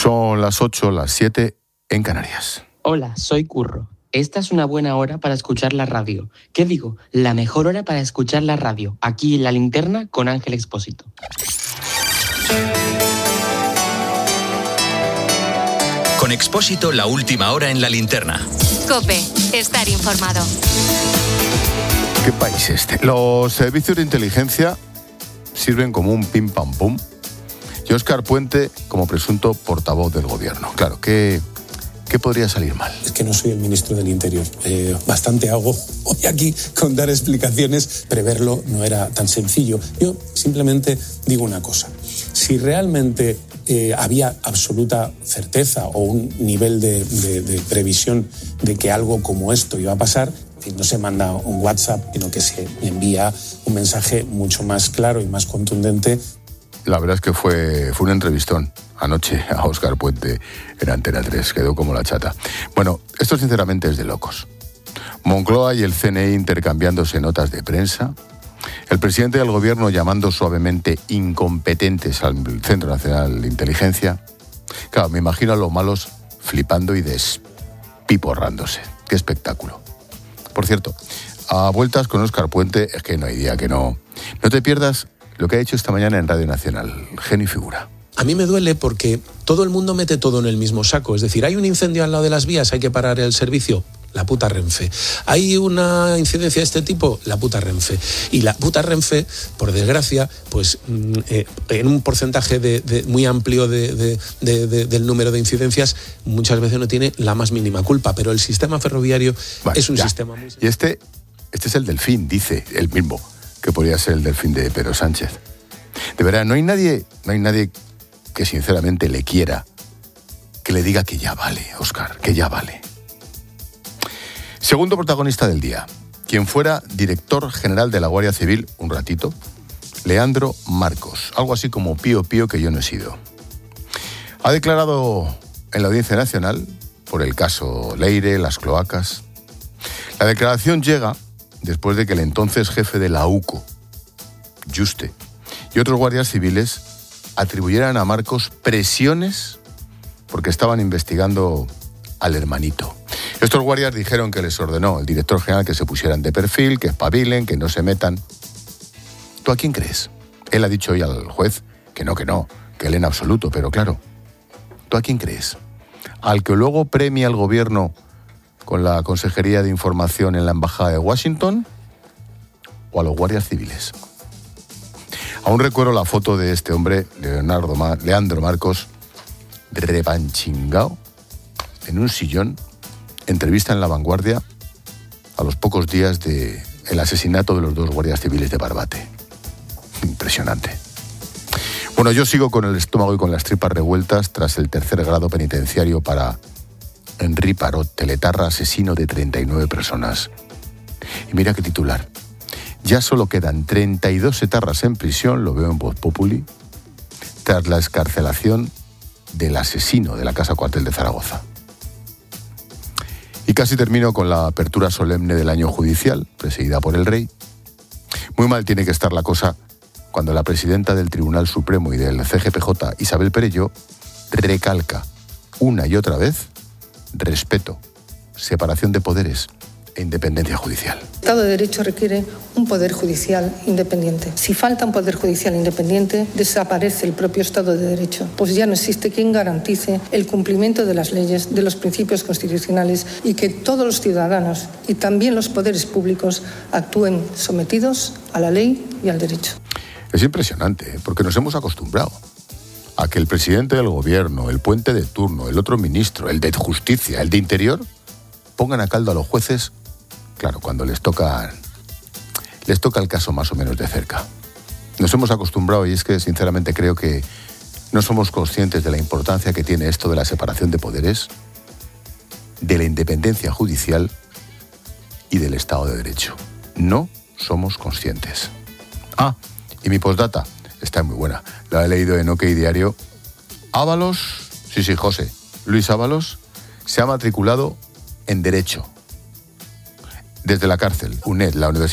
Son las 8, las 7 en Canarias. Hola, soy Curro. Esta es una buena hora para escuchar la radio. ¿Qué digo? La mejor hora para escuchar la radio, aquí en La Linterna con Ángel Expósito. Con Expósito, la última hora en La Linterna. COPE, estar informado. ¿Qué país este? Los servicios de inteligencia sirven como un pim pam pum y Óscar Puente como presunto portavoz del gobierno. Claro, ¿qué podría salir mal? Es que no soy el ministro del Interior. Bastante hago hoy aquí con dar explicaciones. Preverlo no era tan sencillo. Yo simplemente digo una cosa. Si realmente había absoluta certeza o un nivel de previsión de que algo como esto iba a pasar, no se manda un WhatsApp, sino que se envía un mensaje mucho más claro y más contundente. La verdad es que fue un entrevistón anoche a Óscar Puente en Antena 3, quedó como la chata. Bueno, esto sinceramente es de locos. Moncloa y el CNI intercambiándose notas de prensa, el presidente del gobierno llamando suavemente incompetentes al Centro Nacional de Inteligencia. Claro, me imagino a los malos flipando y despiporrándose. ¡Qué espectáculo! Por cierto, a vueltas con Óscar Puente, es que no hay día que no te pierdas lo que ha hecho esta mañana en Radio Nacional. Genio y figura. A mí me duele porque todo el mundo mete todo en el mismo saco. Es decir, hay un incendio al lado de las vías, hay que parar el servicio. La puta Renfe. Hay una incidencia de este tipo, la puta Renfe. Y la puta Renfe, por desgracia, pues en un porcentaje muy amplio del número de incidencias, muchas veces no tiene la más mínima culpa. Pero el sistema ferroviario es un sistema muy... Y este es el Delfín, dice él mismo, que podría ser el Delfín de Pedro Sánchez. De verdad, no hay nadie que sinceramente le quiera, que le diga que ya vale, Óscar, que ya vale. Segundo protagonista del día, quien fuera director general de la Guardia Civil un ratito, Leandro Marcos, algo así como pío pío que yo no he sido. Ha declarado en la Audiencia Nacional por el caso Leire, las cloacas. La declaración llega después de que el entonces jefe de la UCO, Yuste, y otros guardias civiles atribuyeran a Marcos presiones porque estaban investigando al hermanito. Estos guardias dijeron que les ordenó el director general que se pusieran de perfil, que espabilen, que no se metan. ¿Tú a quién crees? Él ha dicho hoy al juez que no, que él en absoluto, pero claro, ¿tú a quién crees? ¿Al que luego premia al gobierno con la Consejería de Información en la Embajada de Washington o a los guardias civiles? Aún recuerdo la foto de este hombre, Leandro Marcos, repanchingao, en un sillón, entrevista en La Vanguardia a los pocos días del asesinato de los 2 guardias civiles de Barbate. Impresionante. Bueno, yo sigo con el estómago y con las tripas revueltas tras el 3er grado penitenciario para Henri Parot, teletarra asesino de 39 personas. Y mira qué titular. Ya solo quedan 32 etarras en prisión, lo veo en Voz Populi, tras la excarcelación del asesino de la Casa Cuartel de Zaragoza. Y casi termino con la apertura solemne del año judicial, presidida por el rey. Muy mal tiene que estar la cosa cuando la presidenta del Tribunal Supremo y del CGPJ, Isabel Perelló, recalca una y otra vez respeto, separación de poderes e independencia judicial. El Estado de Derecho requiere un poder judicial independiente. Si falta un poder judicial independiente, desaparece el propio Estado de Derecho, pues ya no existe quien garantice el cumplimiento de las leyes, de los principios constitucionales y que todos los ciudadanos y también los poderes públicos actúen sometidos a la ley y al derecho. Es impresionante, porque nos hemos acostumbrado a que el presidente del gobierno, el puente de turno, el otro ministro, el de Justicia, el de Interior, pongan a caldo a los jueces, claro, cuando les toca el caso más o menos de cerca. Nos hemos acostumbrado y es que sinceramente creo que no somos conscientes de la importancia que tiene esto de la separación de poderes, de la independencia judicial y del Estado de Derecho. No somos conscientes. Y mi postdata está muy buena. La he leído en OK Diario. Ábalos, sí, José, Luis Ábalos, se ha matriculado en Derecho. Desde la cárcel, UNED, la Universidad